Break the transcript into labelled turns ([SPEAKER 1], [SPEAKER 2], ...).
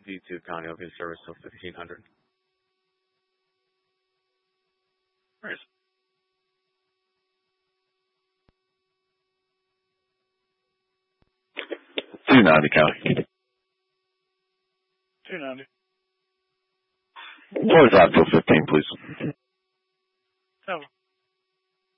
[SPEAKER 1] D2 County will be in service till 1500.
[SPEAKER 2] Where is it?
[SPEAKER 3] 290 County.
[SPEAKER 2] 290.
[SPEAKER 3] What is that till 15, please?
[SPEAKER 2] Oh.